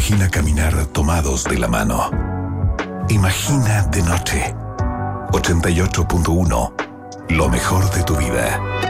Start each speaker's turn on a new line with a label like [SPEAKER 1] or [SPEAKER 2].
[SPEAKER 1] Imagina caminar tomados de la mano. Imagina de noche. 88.1. Lo mejor de tu vida.